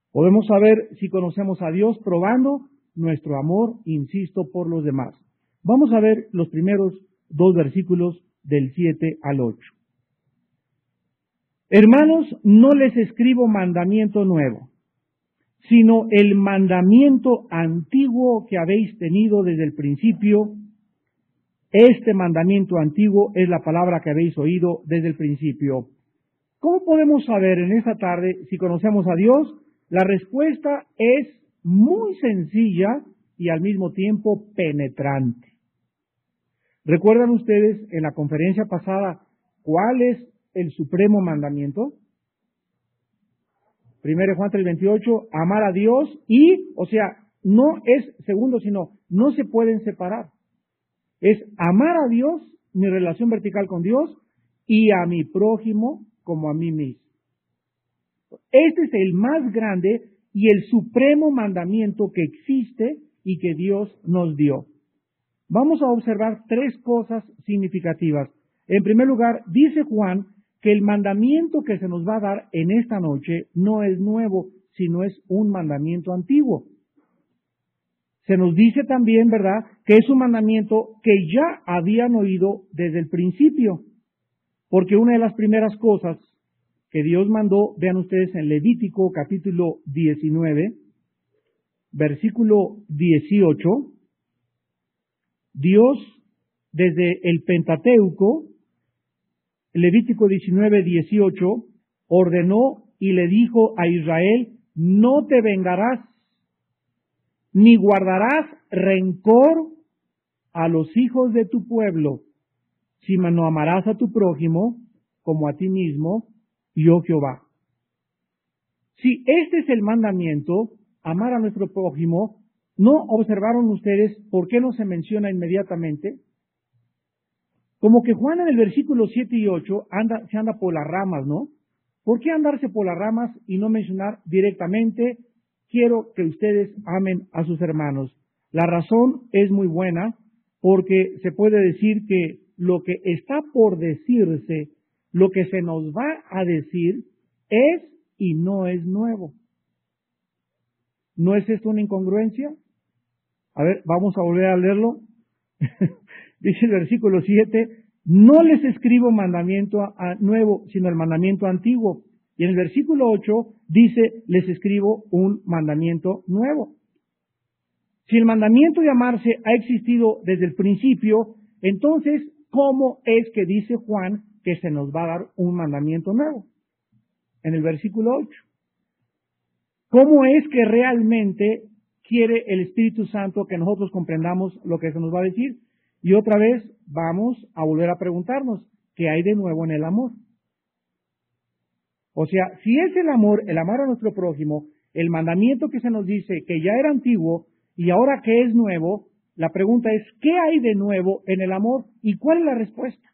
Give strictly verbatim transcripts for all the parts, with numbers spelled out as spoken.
Podemos saber si conocemos a Dios probando nuestro amor, insisto, por los demás. Vamos a ver los primeros dos versículos del siete al ocho. Hermanos, no les escribo mandamiento nuevo, sino el mandamiento antiguo que habéis tenido desde el principio. Este mandamiento antiguo es la palabra que habéis oído desde el principio. ¿Cómo podemos saber en esta tarde si conocemos a Dios? La respuesta es muy sencilla y al mismo tiempo penetrante. ¿Recuerdan ustedes en la conferencia pasada cuál es el supremo mandamiento? Primero Juan tres veintiocho, amar a Dios y, o sea, no es segundo, sino no se pueden separar. Es amar a Dios, mi relación vertical con Dios, y a mi prójimo como a mí mismo. Este es el más grande y el supremo mandamiento que existe y que Dios nos dio. Vamos a observar tres cosas significativas. En primer lugar, dice Juan que el mandamiento que se nos va a dar en esta noche no es nuevo, sino es un mandamiento antiguo. Se nos dice también, ¿verdad?, que es un mandamiento que ya habían oído desde el principio, porque una de las primeras cosas que Dios mandó, vean ustedes en Levítico capítulo diecinueve, versículo dieciocho, Dios desde el Pentateuco, Levítico diecinueve, dieciocho, ordenó y le dijo a Israel, no te vengarás, ni guardarás rencor a los hijos de tu pueblo, sino no amarás a tu prójimo como a ti mismo, yo Jehová. Si este es el mandamiento, amar a nuestro prójimo, ¿no observaron ustedes por qué no se menciona inmediatamente? Como que Juan en el versículo siete y ocho anda, se anda por las ramas, ¿no? ¿Por qué andarse por las ramas y no mencionar directamente, quiero que ustedes amen a sus hermanos? La razón es muy buena, porque se puede decir que lo que está por decirse, lo que se nos va a decir, es y no es nuevo. ¿No es esto una incongruencia? A ver, vamos a volver a leerlo. Dice el versículo siete, no les escribo mandamiento a, a nuevo, sino el mandamiento antiguo. Y en el versículo ocho dice, les escribo un mandamiento nuevo. Si el mandamiento de amarse ha existido desde el principio, entonces, ¿cómo es que dice Juan que se nos va a dar un mandamiento nuevo? En el versículo ocho. ¿Cómo es que realmente quiere el Espíritu Santo que nosotros comprendamos lo que se nos va a decir? Y otra vez vamos a volver a preguntarnos, ¿qué hay de nuevo en el amor? O sea, si es el amor, el amar a nuestro prójimo, el mandamiento que se nos dice que ya era antiguo y ahora que es nuevo, la pregunta es, ¿qué hay de nuevo en el amor? ¿Y cuál es la respuesta?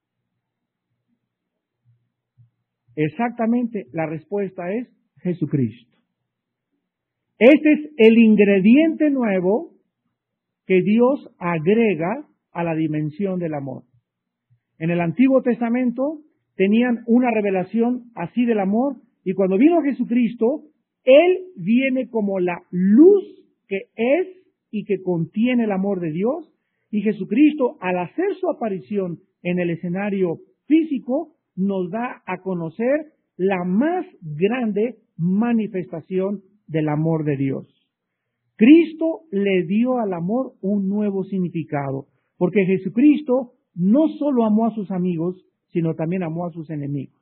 Exactamente, la respuesta es Jesucristo. Este es el ingrediente nuevo que Dios agrega a la dimensión del amor. En el Antiguo Testamento tenían una revelación así del amor, y cuando vino Jesucristo, Él viene como la luz que es y que contiene el amor de Dios, y Jesucristo, al hacer su aparición en el escenario físico, nos da a conocer la más grande manifestación del amor de Dios. Cristo le dio al amor un nuevo significado, porque Jesucristo no solo amó a sus amigos, sino también amó a sus enemigos.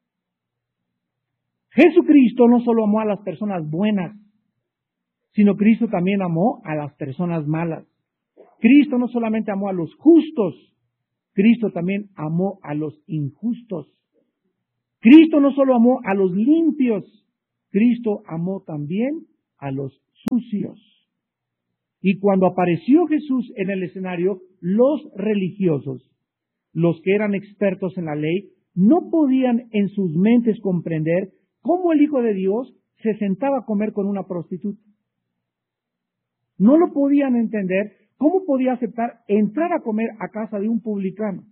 Jesucristo no solo amó a las personas buenas, sino Cristo también amó a las personas malas. Cristo no solamente amó a los justos, Cristo también amó a los injustos. Cristo no solo amó a los limpios, Cristo amó también a los sucios. Y cuando apareció Jesús en el escenario, los religiosos, los que eran expertos en la ley, no podían en sus mentes comprender cómo el Hijo de Dios se sentaba a comer con una prostituta. No lo podían entender cómo podía aceptar entrar a comer a casa de un publicano.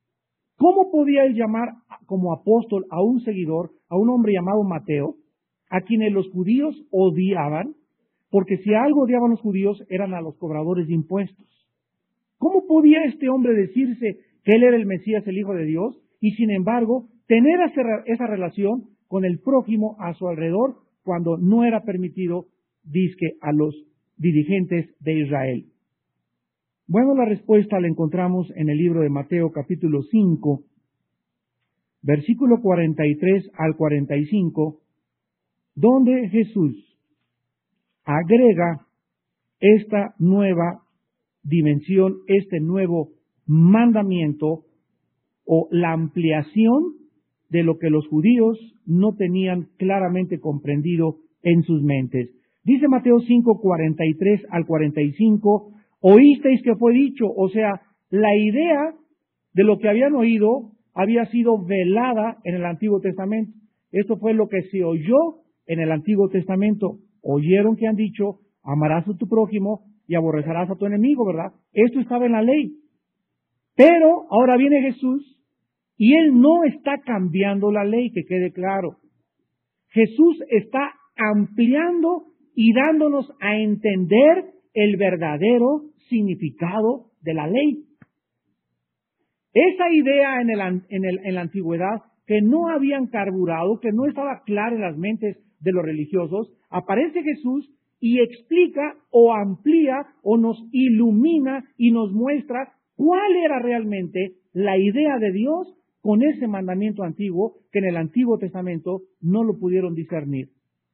¿Cómo podía él llamar como apóstol a un seguidor, a un hombre llamado Mateo, a quienes los judíos odiaban, porque si algo odiaban los judíos eran a los cobradores de impuestos. ¿Cómo podía este hombre decirse que él era el Mesías, el Hijo de Dios, y sin embargo tener esa relación con el prójimo a su alrededor cuando no era permitido, dizque, a los dirigentes de Israel? Bueno, la respuesta la encontramos en el libro de Mateo capítulo cinco, versículo cuarenta y tres al cuarenta y cinco, donde Jesús agrega esta nueva dimensión, este nuevo mandamiento o la ampliación de lo que los judíos no tenían claramente comprendido en sus mentes. Dice Mateo cinco, cuarenta y tres al cuarenta y cinco, oísteis que fue dicho, o sea, la idea de lo que habían oído había sido velada en el Antiguo Testamento. Esto fue lo que se oyó en el Antiguo Testamento. Oyeron que han dicho, amarás a tu prójimo y aborrecerás a tu enemigo, ¿verdad? Esto estaba en la ley. Pero ahora viene Jesús y Él no está cambiando la ley, que quede claro. Jesús está ampliando y dándonos a entender el verdadero significado de la ley. Esa idea en, el, en, el, en la antigüedad que no habían carburado, que no estaba clara en las mentes de los religiosos, aparece Jesús y explica o amplía o nos ilumina y nos muestra cuál era realmente la idea de Dios con ese mandamiento antiguo que en el Antiguo Testamento no lo pudieron discernir.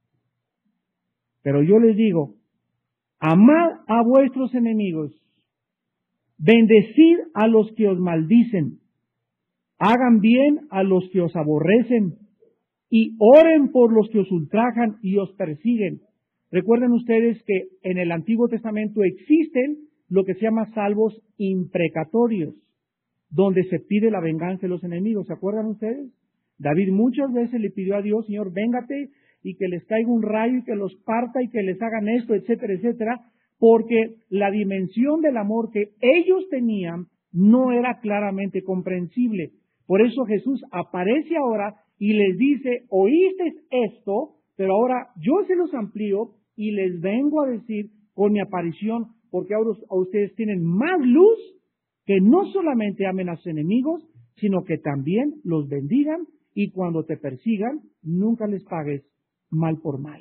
Pero yo les digo, amad a vuestros enemigos, bendecid a los que os maldicen, hagan bien a los que os aborrecen y oren por los que os ultrajan y os persiguen. Recuerden ustedes que en el Antiguo Testamento existen lo que se llama salvos imprecatorios, donde se pide la venganza de los enemigos. ¿Se acuerdan ustedes? David muchas veces le pidió a Dios, Señor, véngate y que les caiga un rayo y que los parta y que les hagan esto, etcétera, etcétera, porque la dimensión del amor que ellos tenían no era claramente comprensible. Por eso Jesús aparece ahora y les dice, oísteis esto, pero ahora yo se los amplío y les vengo a decir con mi aparición, porque ahora ustedes tienen más luz, que no solamente amen a sus enemigos, sino que también los bendigan y cuando te persigan, nunca les pagues mal por mal.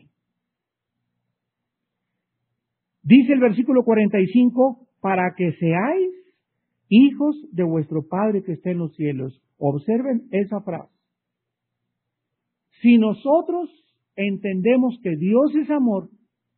Dice el versículo cuarenta y cinco, para que seáis hijos de vuestro Padre que está en los cielos. Observen esa frase. Si nosotros entendemos que Dios es amor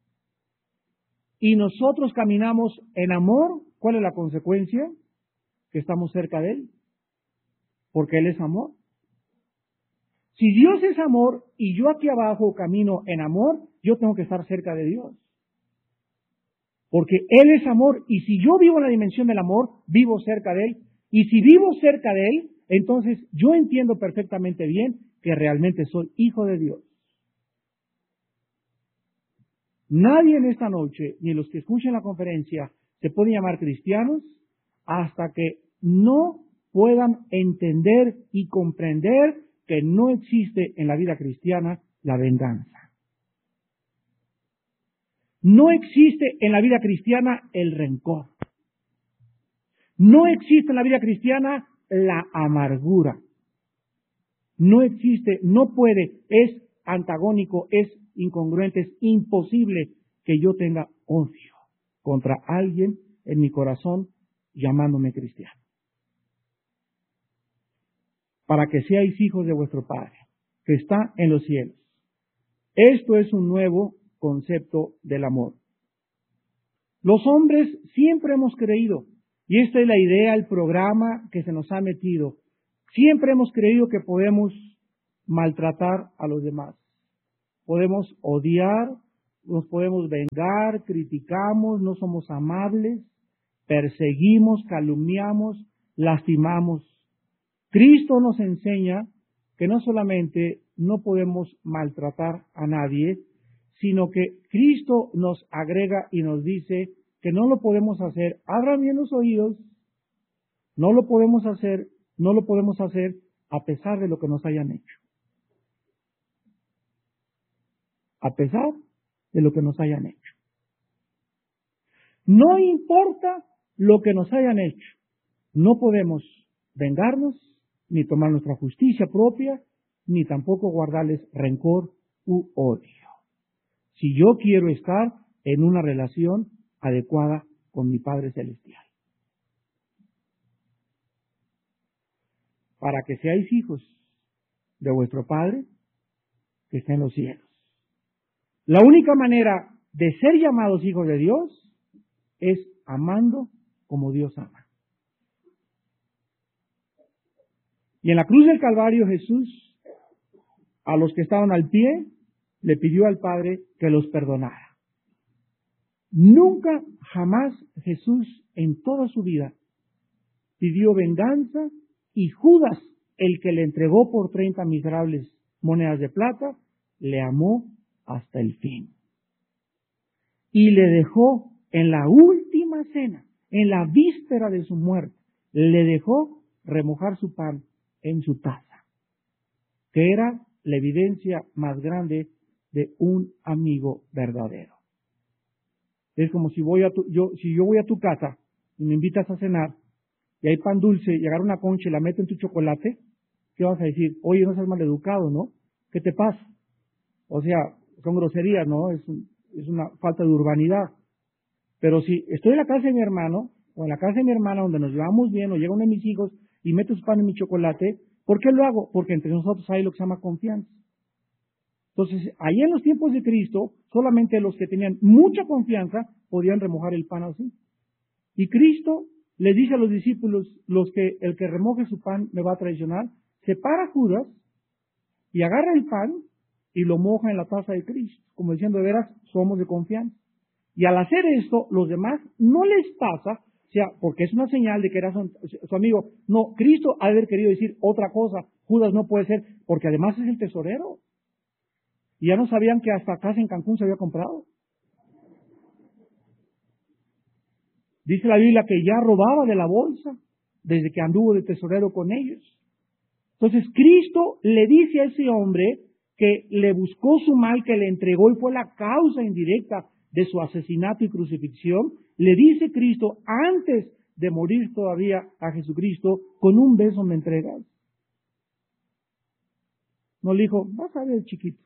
y nosotros caminamos en amor, ¿cuál es la consecuencia? Que estamos cerca de Él, porque Él es amor. Si Dios es amor y yo aquí abajo camino en amor, yo tengo que estar cerca de Dios. Porque Él es amor y si yo vivo en la dimensión del amor, vivo cerca de Él. Y si vivo cerca de Él, entonces yo entiendo perfectamente bien que realmente soy hijo de Dios. Nadie en esta noche, ni los que escuchen la conferencia, se pueden llamar cristianos hasta que no puedan entender y comprender que no existe en la vida cristiana la venganza. No existe en la vida cristiana el rencor. No existe en la vida cristiana la amargura. No existe, no puede, es antagónico, es incongruente, es imposible que yo tenga odio contra alguien en mi corazón llamándome cristiano. Para que seáis hijos de vuestro Padre, que está en los cielos. Esto es un nuevo concepto del amor. Los hombres siempre hemos creído, y esta es la idea, el programa que se nos ha metido, siempre hemos creído que podemos maltratar a los demás. Podemos odiar, nos podemos vengar, criticamos, no somos amables, perseguimos, calumniamos, lastimamos. Cristo nos enseña que no solamente no podemos maltratar a nadie, sino que Cristo nos agrega y nos dice que no lo podemos hacer. Abran bien los oídos, no lo podemos hacer, no lo podemos hacer a pesar de lo que nos hayan hecho. a pesar de lo que nos hayan hecho. No importa lo que nos hayan hecho, no podemos vengarnos, ni tomar nuestra justicia propia, ni tampoco guardarles rencor u odio. Si yo quiero estar en una relación adecuada con mi Padre Celestial. Para que seáis hijos de vuestro Padre que está en los cielos. La única manera de ser llamados hijos de Dios es amando como Dios ama. Y en la cruz del Calvario Jesús, a los que estaban al pie, le pidió al Padre que los perdonara. Nunca, jamás Jesús en toda su vida pidió venganza, y Judas, el que le entregó por treinta miserables monedas de plata, le amó hasta el fin. Y le dejó en la última cena, en la víspera de su muerte, le dejó remojar su pan en su taza, que era la evidencia más grande de un amigo verdadero. Es como si voy a tu, yo, si yo voy a tu casa y me invitas a cenar, y hay pan dulce, y agarro una concha y la meto en tu chocolate, ¿qué vas a decir? Oye, no seas maleducado, ¿no? ¿Qué te pasa? O sea, son groserías, ¿no? Es, un, es una falta de urbanidad. Pero si estoy en la casa de mi hermano, o en la casa de mi hermana, donde nos llevamos bien, o llega uno de mis hijos, y meto su pan en mi chocolate, ¿por qué lo hago? Porque entre nosotros hay lo que se llama confianza. Entonces, ahí en los tiempos de Cristo, solamente los que tenían mucha confianza podían remojar el pan así. Y Cristo le dice a los discípulos, los que el que remoje su pan me va a traicionar, separa a Judas y agarra el pan y lo moja en la taza de Cristo, como diciendo, de veras, somos de confianza. Y al hacer esto, los demás no les pasa, o sea, porque es una señal de que era su, su amigo. No, Cristo ha de haber querido decir otra cosa. Judas no puede ser, porque además es el tesorero. Y ya no sabían que hasta casa en Cancún se había comprado. Dice la Biblia que ya robaba de la bolsa desde que anduvo de tesorero con ellos. Entonces Cristo le dice a ese hombre que le buscó su mal, que le entregó y fue la causa indirecta de su asesinato y crucifixión, le dice Cristo antes de morir todavía a Jesucristo, con un beso me entregas. No le dijo, vas a ver chiquito,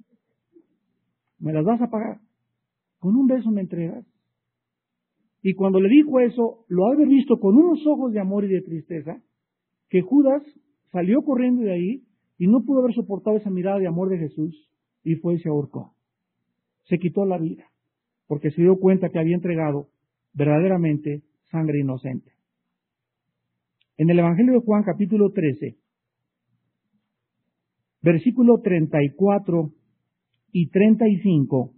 me las vas a pagar, con un beso me entregas. Y cuando le dijo eso, lo ha de haber visto con unos ojos de amor y de tristeza, que Judas salió corriendo de ahí y no pudo haber soportado esa mirada de amor de Jesús y fue y se ahorcó. Se quitó la vida, porque se dio cuenta que había entregado verdaderamente sangre inocente. En el Evangelio de Juan, capítulo trece, versículo treinta y cuatro y treinta y cinco,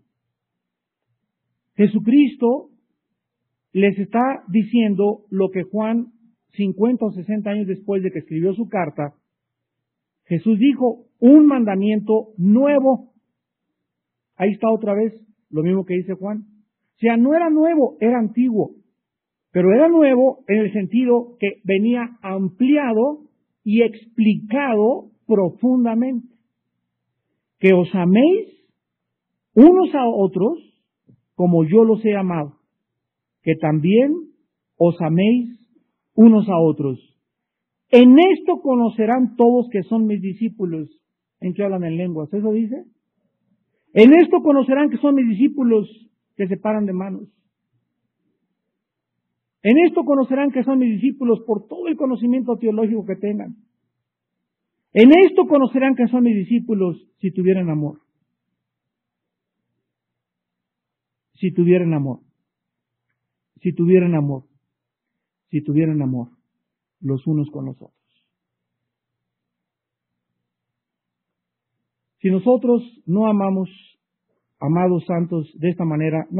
Jesucristo les está diciendo lo que Juan, cincuenta o sesenta años después de que escribió su carta, Jesús dijo, un mandamiento nuevo. Ahí está otra vez lo mismo que dice Juan. O sea, no era nuevo, era antiguo. Pero era nuevo en el sentido que venía ampliado y explicado profundamente. Que os améis unos a otros como yo los he amado. Que también os améis unos a otros. En esto conocerán todos que son mis discípulos. ¿En qué hablan en lenguas? ¿Eso dice? En esto conocerán que son mis discípulos que se paran de manos. En esto conocerán que son mis discípulos por todo el conocimiento teológico que tengan. En esto conocerán que son mis discípulos si tuvieran amor. Si tuvieran amor. Si tuvieran amor. Si tuvieran amor los unos con los otros. Si nosotros no amamos, amados santos, de esta manera,